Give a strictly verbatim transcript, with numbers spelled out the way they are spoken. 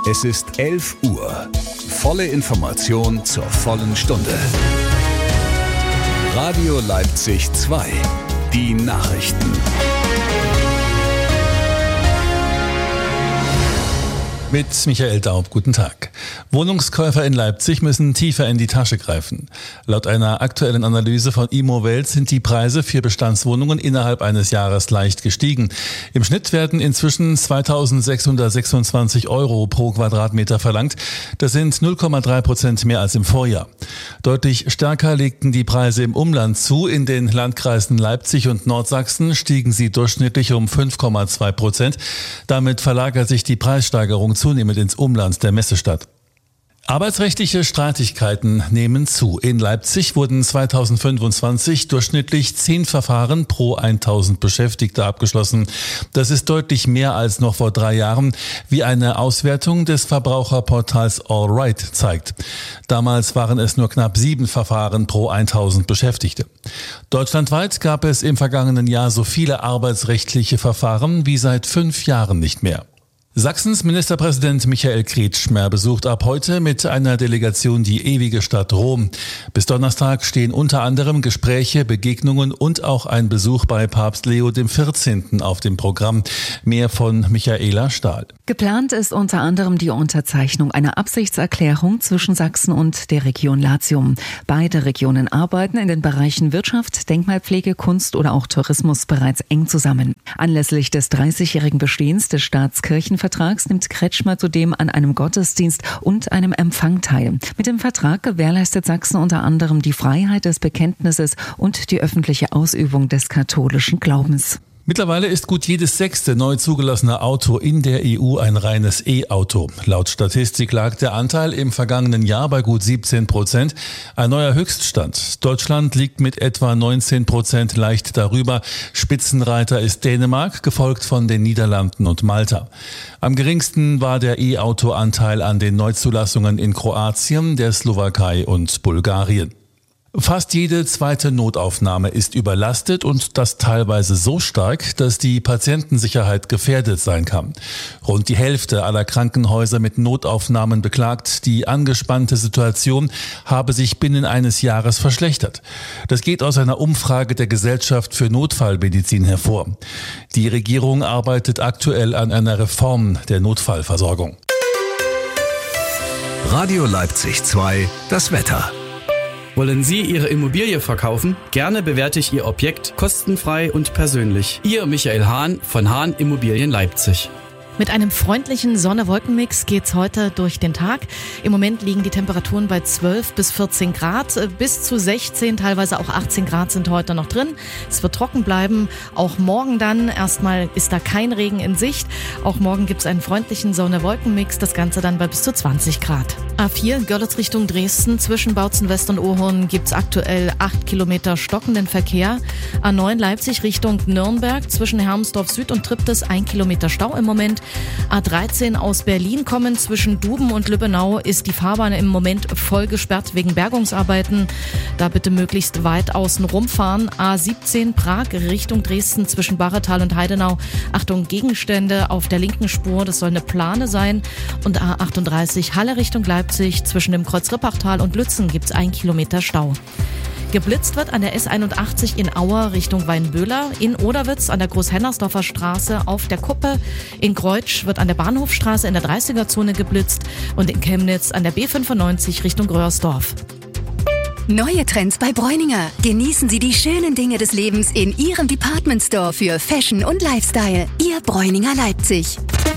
Es ist elf Uhr. Volle Information zur vollen Stunde. Radio Leipzig zwei. Die Nachrichten. Mit Michael Daub, guten Tag. Wohnungskäufer in Leipzig müssen tiefer in die Tasche greifen. Laut einer aktuellen Analyse von Immowelt sind die Preise für Bestandswohnungen innerhalb eines Jahres leicht gestiegen. Im Schnitt werden inzwischen zweitausendsechshundertsechsundzwanzig Euro pro Quadratmeter verlangt. Das sind null Komma drei Prozent mehr als im Vorjahr. Deutlich stärker legten die Preise im Umland zu. In den Landkreisen Leipzig und Nordsachsen stiegen sie durchschnittlich um fünf Komma zwei Prozent. Damit verlagert sich die Preissteigerung zunehmend ins Umland der Messestadt. Arbeitsrechtliche Streitigkeiten nehmen zu. In Leipzig wurden zweitausendfünfundzwanzig durchschnittlich zehn Verfahren pro tausend Beschäftigte abgeschlossen. Das ist deutlich mehr als noch vor drei Jahren, wie eine Auswertung des Verbraucherportals AllRight zeigt. Damals waren es nur knapp sieben Verfahren pro tausend Beschäftigte. Deutschlandweit gab es im vergangenen Jahr so viele arbeitsrechtliche Verfahren wie seit fünf Jahren nicht mehr. Sachsens Ministerpräsident Michael Kretschmer besucht ab heute mit einer Delegation die ewige Stadt Rom. Bis Donnerstag stehen unter anderem Gespräche, Begegnungen und auch ein Besuch bei Papst Leo der vierzehnte. auf dem Programm. Mehr von Michaela Stahl. Geplant ist unter anderem die Unterzeichnung einer Absichtserklärung zwischen Sachsen und der Region Latium. Beide Regionen arbeiten in den Bereichen Wirtschaft, Denkmalpflege, Kunst oder auch Tourismus bereits eng zusammen. Anlässlich des dreißigjährigen Bestehens des Staatskirchenvertrags Vertrags nimmt Kretschmer zudem an einem Gottesdienst und einem Empfang teil. Mit dem Vertrag gewährleistet Sachsen unter anderem die Freiheit des Bekenntnisses und die öffentliche Ausübung des katholischen Glaubens. Mittlerweile ist gut jedes sechste neu zugelassene Auto in der E U ein reines E-Auto. Laut Statistik lag der Anteil im vergangenen Jahr bei gut siebzehn Prozent. Ein neuer Höchststand. Deutschland liegt mit etwa neunzehn Prozent leicht darüber. Spitzenreiter ist Dänemark, gefolgt von den Niederlanden und Malta. Am geringsten war der E-Auto-Anteil an den Neuzulassungen in Kroatien, der Slowakei und Bulgarien. Fast jede zweite Notaufnahme ist überlastet und das teilweise so stark, dass die Patientensicherheit gefährdet sein kann. Rund die Hälfte aller Krankenhäuser mit Notaufnahmen beklagt, die angespannte Situation habe sich binnen eines Jahres verschlechtert. Das geht aus einer Umfrage der Gesellschaft für Notfallmedizin hervor. Die Regierung arbeitet aktuell an einer Reform der Notfallversorgung. Radio Leipzig zwei, das Wetter. Wollen Sie Ihre Immobilie verkaufen? Gerne bewerte ich Ihr Objekt kostenfrei und persönlich. Ihr Michael Hahn von Hahn Immobilien Leipzig. Mit einem freundlichen Sonne-Wolken-Mix geht's heute durch den Tag. Im Moment liegen die Temperaturen bei zwölf bis vierzehn Grad. Bis zu sechzehn, teilweise auch achtzehn Grad sind heute noch drin. Es wird trocken bleiben. Auch morgen dann. Erstmal ist da kein Regen in Sicht. Auch morgen gibt's einen freundlichen Sonne-Wolken-Mix. Das Ganze dann bei bis zu zwanzig Grad. A vier, Görlitz Richtung Dresden. Zwischen Bautzen West und Ohrhorn gibt's aktuell acht Kilometer stockenden Verkehr. A neun, Leipzig Richtung Nürnberg. Zwischen Hermsdorf Süd und Triptis ein Kilometer Stau im Moment. A dreizehn aus Berlin kommen, zwischen Duben und Lübbenau ist die Fahrbahn im Moment voll gesperrt wegen Bergungsarbeiten. Da bitte möglichst weit außen rumfahren. A siebzehn Prag Richtung Dresden zwischen Barretal und Heidenau. Achtung, Gegenstände auf der linken Spur, das soll eine Plane sein. Und A achtunddreißig Halle Richtung Leipzig zwischen dem Kreuz Rippachtal und Lützen gibt's ein Kilometer Stau. Geblitzt wird an der S einundachtzig in Auer Richtung Weinböhler, in Oderwitz an der Großhennersdorfer Straße auf der Kuppe, in Kreutsch wird an der Bahnhofstraße in der dreißiger-Zone geblitzt und in Chemnitz an der B fünfundneunzig Richtung Gröersdorf. Neue Trends bei Bräuninger. Genießen Sie die schönen Dinge des Lebens in Ihrem Department Store für Fashion und Lifestyle. Ihr Bräuninger Leipzig.